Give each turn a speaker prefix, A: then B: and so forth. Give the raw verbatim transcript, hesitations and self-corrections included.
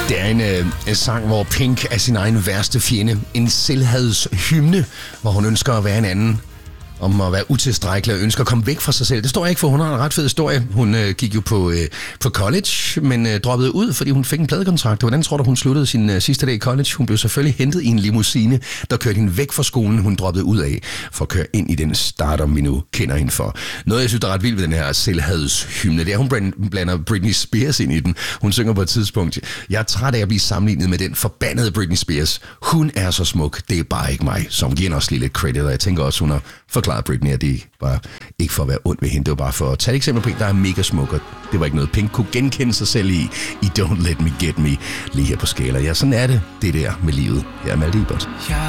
A: Det er en øh, sang, hvor Pink er sin egen værste fjende. En selvhadshymne, hvor hun ønsker at være en anden. Om at være utilstrækkelig og ønsker at komme væk fra sig selv. Det står ikke, for hun har en ret fed historie. Hun øh, gik jo på, øh, på college, men øh, droppede ud, fordi hun fik en pladekontrakt. Hvordan tror du, hun sluttede sin øh, sidste dag i college? Hun blev selvfølgelig hentet i en limousine, der kørte hende væk fra skolen, hun droppede ud af, for at køre ind i den stardom, vi nu kender hende for. Noget, jeg synes, der er ret vildt ved den her selvhadshymne, det er, hun blander Britney Spears ind i den. Hun synger på et tidspunkt: jeg er træt af at blive sammenlignet med den forbandede Britney Spears. Hun er så smuk, det er bare ikke mig. Så hun giver også lige lidt credit, og jeg tænker også, hun har forklaret Britney, at det var ikke for at være ondt ved hende, det var bare for at tage et eksempel på en, der er mega smuk, og det var ikke noget, Pink kunne genkende sig selv i, i Don't Let Me Get Me, lige her på Skala. Ja, sådan er det, det der med livet. Her er Malte Ebert.